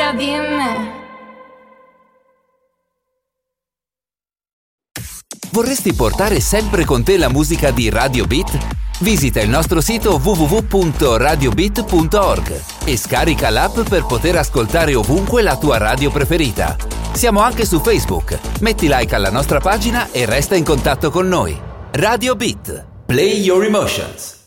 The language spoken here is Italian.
via di me. Vorresti portare sempre con te la musica di Radio Beat? Visita il nostro sito www.radiobeat.org e scarica l'app per poter ascoltare ovunque la tua radio preferita. Siamo anche su Facebook. Metti like alla nostra pagina e resta in contatto con noi. Radio Beat. Play your emotions.